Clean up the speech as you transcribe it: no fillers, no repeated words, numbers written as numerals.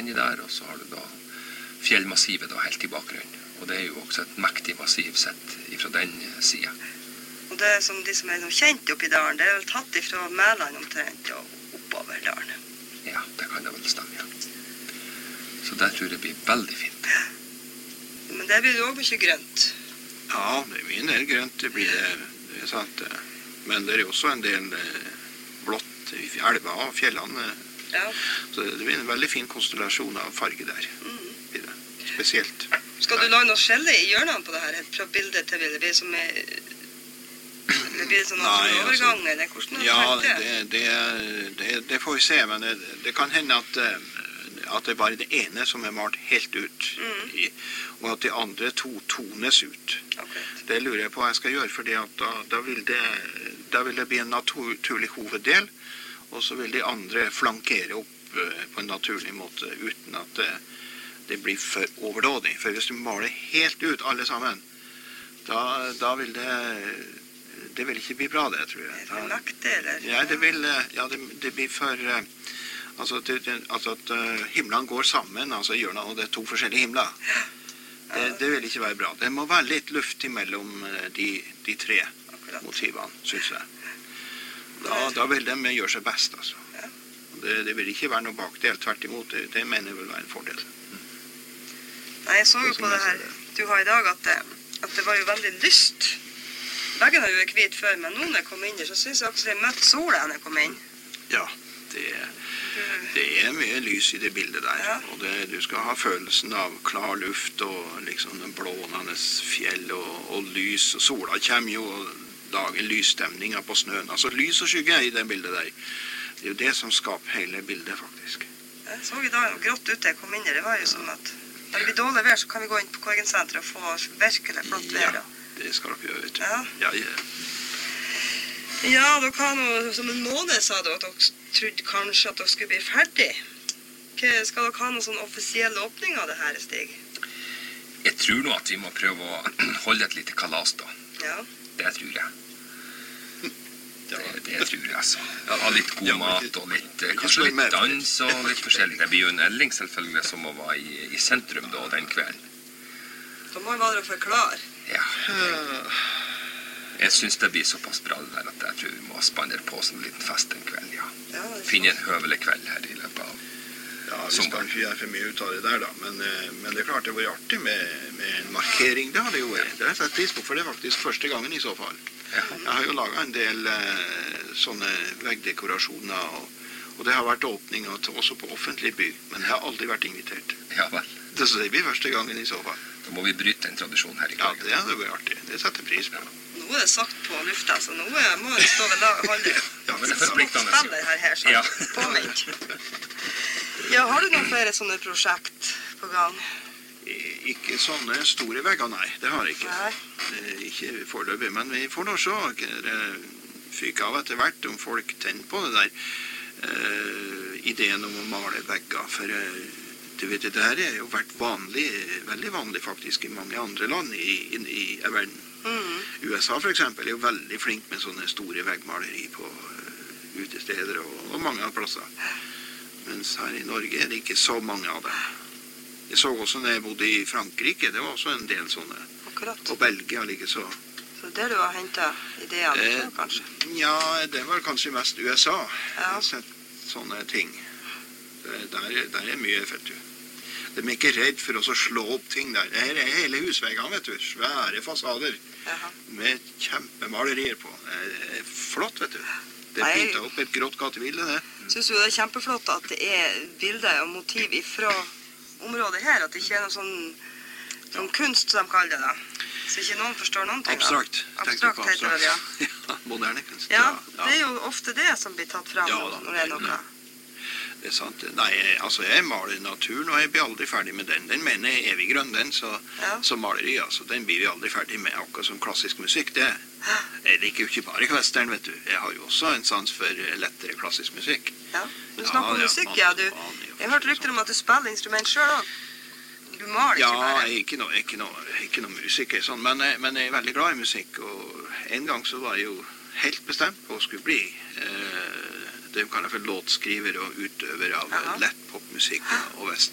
inni der, og så har du da fjellmassivet da helt i bakgrunnen. Og det jo også et mektig massiv sett fra den siden. Og det som de som kjent oppi dalen, det vel tatt ifra Mæland omtrent og oppover dalen. Ja, det kan det vel stemme, ja. Så det tror jeg blir veldig fint. Men det blir jo også mye grønt. Ja, det blir en del grønt, det blir det sant. Men det også en del blått i elva og fjellene. Ja. Så det blir en veldig fin konstellasjon av farge der. Blir det. Spesielt. Skal du lage noe skjelle i hjørnene på det her, helt fra bildet til bildet? Blir det som det blir sånn overgang, eller hvordan det får vi se, men det kan hende at det bare det ene som malt helt ut, og at de andre to tones ut. Okay. Det lurer jeg på hva jeg skal gjøre, fordi at da vil det bli en naturlig hoveddel, og så vil de andre flankere opp på en naturlig måte, uten at det blir for overdådig. For hvis du maler helt ut alle sammen, da vil det vil ikke bli bra, det, tror jeg. Det for mektig, eller? Ja, det blir for... Altså at himlene går sammen, altså hjørnet, og det to forskjellige himler. Det vil ikke være bra. Det må være litt luft imellom de tre motivene, synes jeg. Da vil de gjøre seg best, altså. Det vil ikke være noe bakdel, tvert imot. Det mener jeg vil være en fordel. Nei, jeg så jo på det her du har i dag, at det var jo veldig lyst. Veggen har jo vært hvit før, men nå når jeg kom inn der, så synes jeg også det møtt sola når jeg kom inn. Ja, det mye lys i det bildet der, og du skal ha følelsen av klar luft og liksom den blånende fjell og lys, og sola kommer jo og dager lysstemninger på snøen, altså lys og skygge i det bildet der. Det jo det som skaper hele bildet, faktisk. Jeg så i dag grått ute jeg kom inn der, det var jo sånn at når det blir dårlig vær, så kan vi gå inn på Korgensenteret og få virkelig flott vær. Ja, det skal dere gjøre, vet du. Ja, dere har noe, som en måned sa du, at dere trodde kanskje at dere skulle bli ferdig. Skal dere ha noen sånn offisiell åpning av det her, Stig? Jeg tror nå at vi må prøve å holde et lite kalas da. Ja. Det tror jeg. Det tror jeg, altså. Ja, litt god mat og kanskje litt dans og litt forskjellig. Det blir jo en Elling selvfølgelig som må være i sentrum da, den kvelden. Da må jeg være forklare. Ja. Jeg synes det blir såpass bra det der at jeg tror vi må spandere på sånn liten fest en kveld, ja. Finne en høvelig kveld her i løpet av Ja, vi skal ikke gjøre for mye ut av det der da, men det klart det var artig med en markering, det har det jo vært. Det har jeg sett pris på, for det faktisk første gangen i så fall. Jeg har jo laget en del sånne veggdekorasjoner, og det har vært åpninger også på offentlig bygg, men jeg har aldri vært invitert. Ja vel. Så det blir første gangen i så fall. Da må vi bryte en tradisjon her i kveld. kveld. Ja, det vært artig. Det setter jeg pris på. Nå det sagt på lufta, så nå må jeg stå ved holdet. Ja, men det er forpliktende. Spiller her, så påvent. Ja, har du noen flere sånne prosjekt på gang? Ikke sånne store vegger, nei. Det har jeg ikke. Ikke foreløpig, men vi får nå se. Fyke av etter hvert om folk tenner på det der ideen om å male vegger, for du vet, det her jo vært vanlig, veldig vanlig faktisk i mange andre land i verden. USA for eksempel jo veldig flink med sånne store veggmaleri på utesteder og mange plasser. Mens her i Norge det ikke så mange av dem. Jeg så også når jeg bodde i Frankrike, det var også en del sånne. Akkurat. Og Belgia like så. Så det du har hentet ideene fra, kanskje? Ja, det var kanskje mest USA. Ja. Jeg har sett sånne ting. Der mye, vet du. De ikke redd for å slå opp ting der. Det hele husveggene, vet du. Svære fasader. Med kjempemalerier på. Det flott, vet du. Det pyntet opp et grått gatebilde, det. Synes du det kjempeflott at det bilder og motiv fra området her, at det ikke noe sånn kunst, som de kaller det da. Så ikke noen forstår noen ting. Abstrakt. Abstrakt heter det, ja. Ja, moderne kunst. Ja, det jo ofte det som blir tatt frem når det noe. Det sant. Nei, altså jeg maler naturen, og jeg blir aldri ferdig med den. Den mener jeg evig grønn, den, så maleri, altså, den blir vi aldri ferdig med, akkurat som klassisk musikk, det. Jeg liker jo ikke bare western, vet du. Jeg har jo også en sans for lettere klassisk musikk. Ja, du snakker om musikk, ja. Jeg har hørt rykter om at du spiller instrument selv også. Du maler ikke bare. Ja, jeg er ikke noe musiker, sånn, men jeg er veldig glad i musikk, og en gang så var jeg jo helt bestemt på å skulle bli det kaller for låtskriver og utøver av lett popmusikk og western.